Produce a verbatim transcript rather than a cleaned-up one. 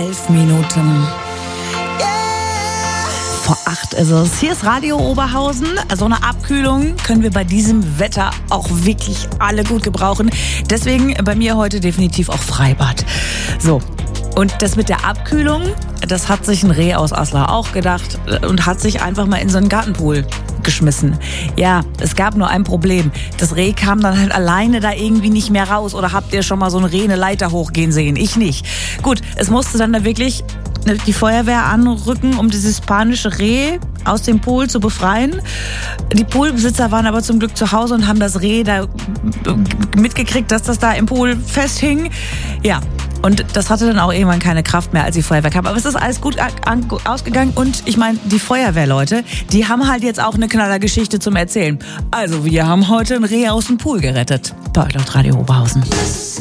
elf Minuten. Vor acht ist es. Hier ist Radio Oberhausen. So eine Abkühlung können wir bei diesem Wetter auch wirklich alle gut gebrauchen. Deswegen bei mir heute definitiv auch Freibad. So, und das mit der Abkühlung, das hat sich ein Reh aus Aslar auch gedacht und hat sich einfach mal in so einen Gartenpool geschmissen. Ja, es gab nur ein Problem. Das Reh kam dann halt alleine da irgendwie nicht mehr raus. Oder habt ihr schon mal so ein Reh eine Leiter hochgehen sehen? Ich nicht. Gut, es musste dann da wirklich die Feuerwehr anrücken, um dieses spanische Reh aus dem Pool zu befreien. Die Poolbesitzer waren aber zum Glück zu Hause und haben das Reh da mitgekriegt, dass das da im Pool festhing. Ja, und das hatte dann auch irgendwann keine Kraft mehr, als die Feuerwehr kam. Aber es ist alles gut ausgegangen. Und ich meine, die Feuerwehrleute, die haben halt jetzt auch eine Knallergeschichte zum Erzählen. Also, wir haben heute ein Reh aus dem Pool gerettet. Bei euch auf Radio Oberhausen.